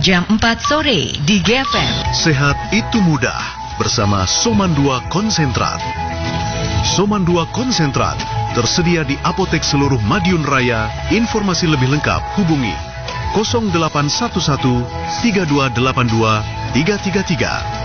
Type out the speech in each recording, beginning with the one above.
jam 4 sore di GFM. Sehat itu mudah bersama Soman 2 Konsentrat. Soman 2 Konsentrat tersedia di apotek seluruh Madiun Raya. Informasi lebih lengkap hubungi 0811 3282 333.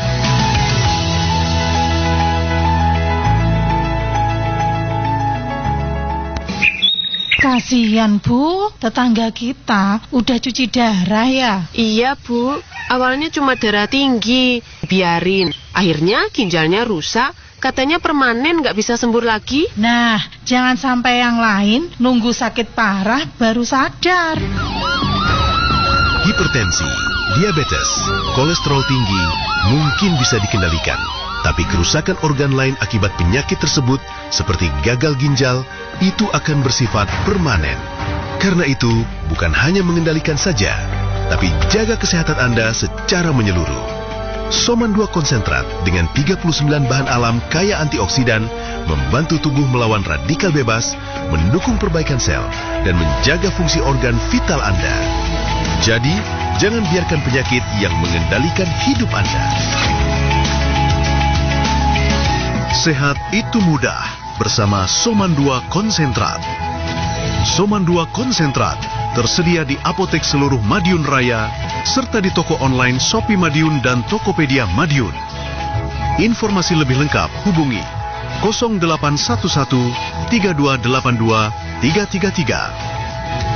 Kasihan Bu, tetangga kita udah cuci darah ya. Iya Bu, awalnya cuma darah tinggi, biarin. Akhirnya ginjalnya rusak, katanya permanen gak bisa sembuh lagi. Nah, jangan sampai yang lain nunggu sakit parah baru sadar. Hipertensi, diabetes, kolesterol tinggi mungkin bisa dikendalikan. Tapi kerusakan organ lain akibat penyakit tersebut seperti gagal ginjal itu akan bersifat permanen. Karena itu bukan hanya mengendalikan saja, tapi jaga kesehatan Anda secara menyeluruh. Soman 2 Konsentrat dengan 39 bahan alam kaya antioksidan membantu tubuh melawan radikal bebas, mendukung perbaikan sel, dan menjaga fungsi organ vital Anda. Jadi, jangan biarkan penyakit yang mengendalikan hidup Anda. Sehat itu mudah bersama Soman 2 Konsentrat. Soman 2 Konsentrat tersedia di apotek seluruh Madiun Raya serta di toko online Shopee Madiun dan Tokopedia Madiun. Informasi lebih lengkap hubungi 0811 3282 333